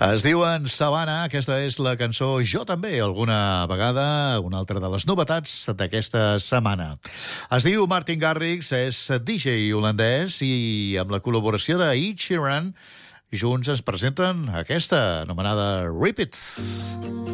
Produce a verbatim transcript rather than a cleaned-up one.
Es diuen Savannah, aquesta és la cançó Jo també, alguna vegada, una altra de les novetats d'aquesta setmana. Es diu Martin Garrix, és D J holandès i amb la col·laboració de Ed Sheeran, junts ens presenten aquesta anomenada Rip It.